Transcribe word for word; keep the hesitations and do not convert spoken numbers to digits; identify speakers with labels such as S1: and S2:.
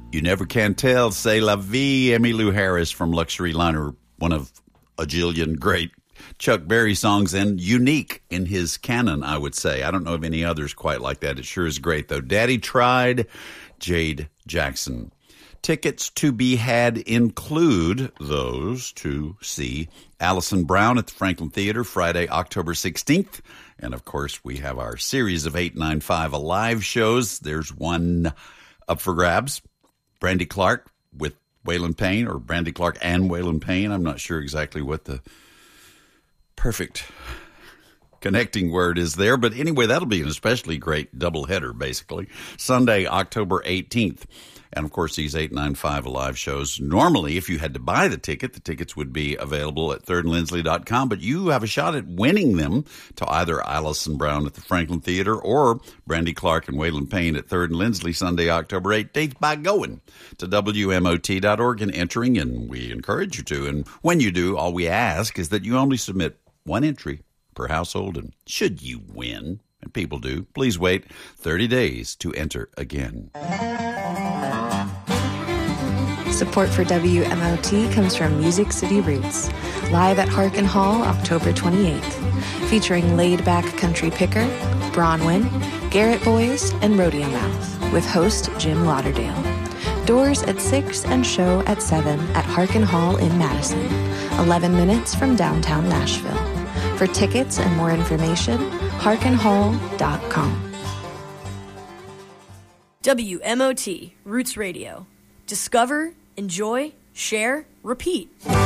S1: You Never Can Tell, C'est La Vie, Emmylou Harris from Luxury Liner, one of a jillion great Chuck Berry songs, and unique in his canon, I would say. I don't know of any others quite like that. It sure is great, though. Daddy Tried, Jade Jackson. Tickets to be had include those to see Alison Brown at the Franklin Theater Friday, October sixteenth. And, of course, we have our series of eight ninety-five Alive shows. There's one up for grabs. Brandy Clark with Waylon Payne, or Brandy Clark and Waylon Payne. I'm not sure exactly what the perfect connecting word is there. But anyway, that'll be an especially great doubleheader, basically. Sunday, October eighteenth. And, of course, these eight ninety-five Alive shows, normally, if you had to buy the ticket, the tickets would be available at third and lindsley dot com, but you have a shot at winning them to either Alison Brown at the Franklin Theater or Brandy Clark and Waylon Payne at third and Lindsley, Sunday, October eighteenth, by going to W M O T dot org and entering, and we encourage you to. And when you do, all we ask is that you only submit one entry per household, and should you win, and people do, please wait thirty days to enter again.
S2: Support for W M O T comes from Music City Roots, live at Harkin Hall, October twenty-eighth, featuring laid-back country picker, Bronwyn, Garrett Boys, and Rodeo Mouth, with host Jim Lauderdale. Doors at six and show at seven at Harkin Hall in Madison, eleven minutes from downtown Nashville. For tickets and more information, harkin hall dot com.
S3: W M O T, Roots Radio. Discover, enjoy, share, repeat.